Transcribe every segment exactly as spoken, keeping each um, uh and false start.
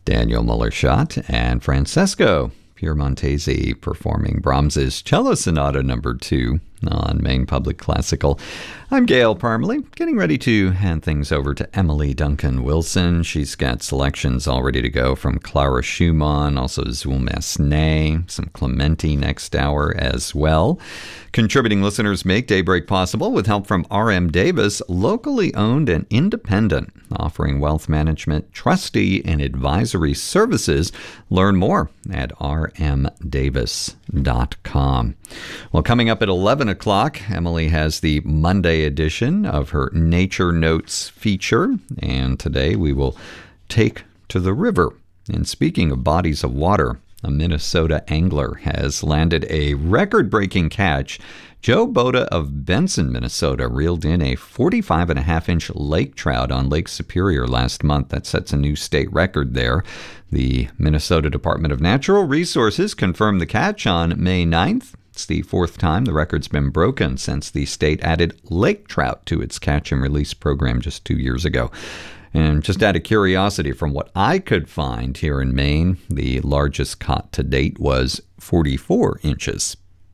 Daniel Muller-Schott and Francesco Piemontesi performing Brahms's Cello Sonata number two on Maine Public Classical. I'm Gail Parmalee, getting ready to hand things over to Emily Duncan Wilson. She's got selections all ready to go from Clara Schumann, also Zul Massenet, some Clementi next hour as well. Contributing listeners make Daybreak possible with help from R M Davis, locally owned and independent, offering wealth management, trustee, and advisory services. Learn more at r m davis dot com. Well, coming up at eleven o'clock, Emily has the Monday edition of her Nature Notes feature, and today we will take to the river. And speaking of bodies of water, a Minnesota angler has landed a record-breaking catch. Joe Boda of Benson, Minnesota, reeled in a forty-five and a half inch lake trout on Lake Superior last month. That sets a new state record there. The Minnesota Department of Natural Resources confirmed the catch on May ninth. It's the fourth time the record's been broken since the state added lake trout to its catch and release program just two years ago. And just out of curiosity, from what I could find here in Maine, the largest caught to date was forty-four inches.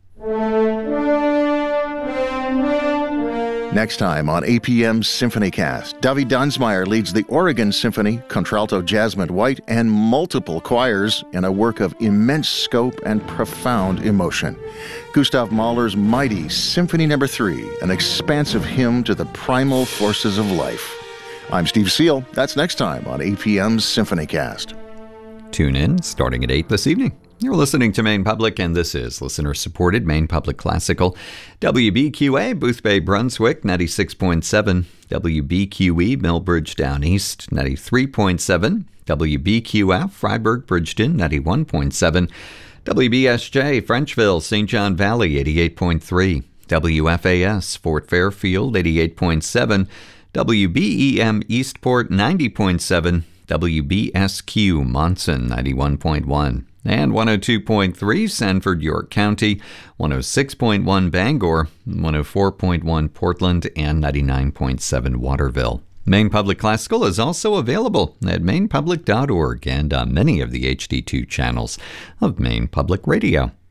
Next time on A P M's SymphonyCast, Dovey Dunsmeyer leads the Oregon Symphony, contralto Jasmine White, and multiple choirs in a work of immense scope and profound emotion. Gustav Mahler's mighty Symphony Number Three, an expansive hymn to the primal forces of life. I'm Steve Seal. That's next time on A P M's SymphonyCast. Tune in starting at eight this evening. You're listening to Maine Public, and this is listener-supported Maine Public Classical. W B Q A, Boothbay, Brunswick, ninety-six point seven. W B Q E, Millbridge, Down East, ninety-three point seven. W B Q F, Freiburg, Bridgeton, ninety-one point seven. W B S J, Frenchville, Saint John Valley, eighty-eight point three. W F A S, Fort Fairfield, eighty-eight point seven. W B E M, Eastport, ninety point seven. W B S Q, Monson, ninety-one point one. And one oh two point three, Sanford, York County, one oh six point one, Bangor, one oh four point one, Portland, and ninety-nine point seven, Waterville. Maine Public Classical is also available at maine public dot org and on many of the H D two channels of Maine Public Radio.